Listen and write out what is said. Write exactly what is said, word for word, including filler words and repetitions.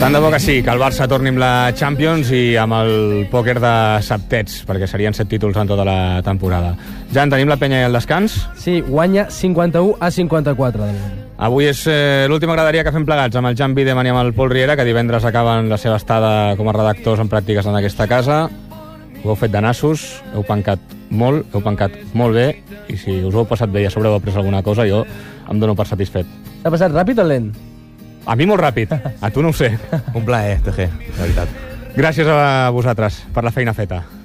Tant de bo que sí, que el Barça torni amb la Champions i amb el pòquer de septets, perquè serien set títols en tota la temporada. Jan, tenim la penya i el descans? Sí, guanya cinquanta-u a cinquanta-quatre. Avui és eh, l'última graderia que fem plegats amb el Jan Bideman i amb el Pol Riera, que divendres acaben la seva estada com a redactors en pràctiques en aquesta casa. Ho heu fet de nassos, heu pencat molt, heu pencat molt bé, i si us ho heu passat bé i a sobre heu après alguna cosa, jo em dono per satisfet. T'ha passat ràpid o lent? A mi molt ràpid, a tu no ho sé. Un plaer, T G, de veritat. Gràcies a vosaltres per la feina feta.